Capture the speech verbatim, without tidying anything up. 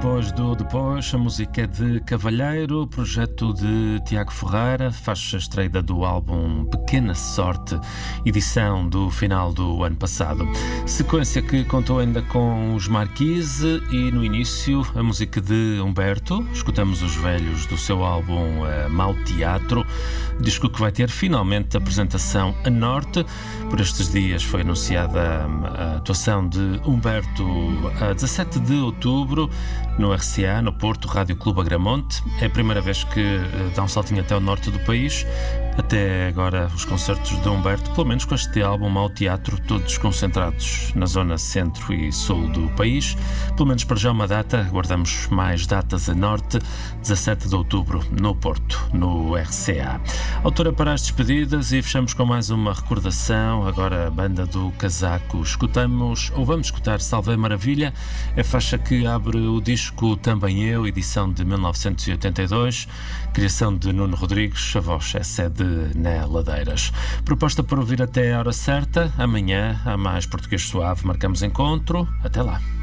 Depois do Depois, a música é de Cavalheiro, projeto de Tiago Ferreira, faixa extraída do álbum Pequena Sorte, edição do final do ano passado. Sequência que contou ainda com os Marquise e no início a música de Humberto. Escutamos os velhos do seu álbum uh, Mau Teatro, disco que vai ter finalmente apresentação a Norte. Por estes dias foi anunciada a atuação de Humberto a dezassete de outubro no R C A, no Porto, Rádio Clube Agramonte. É a primeira vez que dá um saltinho até o norte do país. Até agora os concertos de Humberto, pelo menos com este álbum Mau Teatro, todos concentrados na zona centro e sul do país. Pelo menos para já uma data, aguardamos mais datas a norte, dezassete de outubro no Porto, no R C A. Autora para as despedidas e fechamos com mais uma recordação, agora a banda do Casaco. Escutamos, ou vamos escutar Salve Maravilha, a faixa que abre o disco Também Eu, edição de mil novecentos e oitenta e dois, criação de Nuno Rodrigues, a voz é sede Né Ladeiras. Proposta para ouvir até a hora certa. Amanhã há mais Português Suave, marcamos encontro. Até lá.